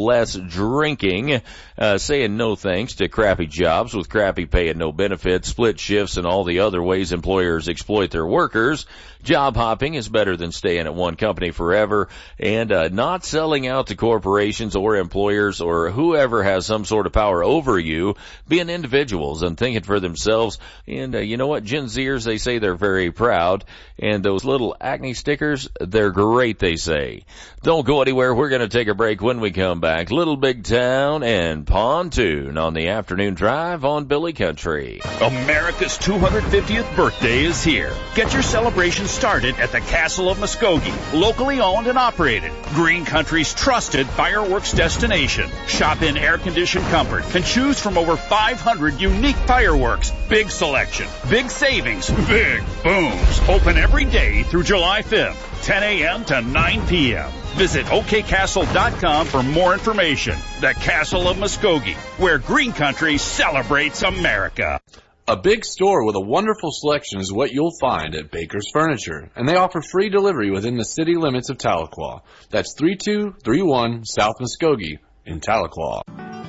less drinking, saying no thanks to crappy jobs with crappy pay and no benefits, split shifts, and all the other ways employers exploit their workers. Job hopping is better than staying at one company forever, and not selling out to corporations or employers or whoever has some sort of power over you, being individuals and thinking for themselves. And you know what? Gen Zers, they say they're very proud, and those little acne stickers, they're great, they say. Don't go anywhere. We're going to take a break. When we come back, Little Big Town and Pontoon on the afternoon drive on Billy Country. America's 250th birthday is here. Get your celebration started at the Castle of Muskogee, locally owned and operated. Green Country's trusted fireworks destination. Shop in air-conditioned comfort and choose from over 500 unique fireworks. Big selection, big savings, big booms. Open every day through July 5th, 10 a.m. to 9 p.m. Visit okcastle.com for more information. The Castle of Muskogee, where Green Country celebrates America. A big store with a wonderful selection is what you'll find at Baker's Furniture, and they offer free delivery within the city limits of Tahlequah. That's 3231 South Muskogee in Tahlequah.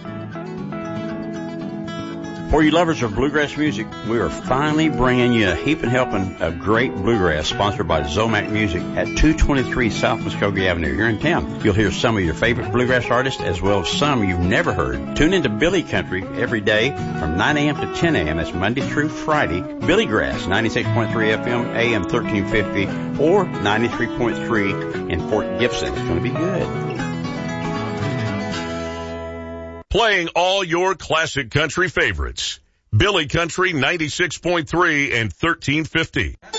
For you lovers of bluegrass music, we are finally bringing you a heaping helping of great bluegrass sponsored by Zomac Music at 223 South Muskogee Avenue here in town. You'll hear some of your favorite bluegrass artists as well as some you've never heard. Tune into Billy Country every day from 9 a.m. to 10 a.m. That's Monday through Friday. Billy Grass, 96.3 FM, AM 1350, or 93.3 in Fort Gibson. It's going to be good. Playing all your classic country favorites. Billy Country 96.3 and 1350.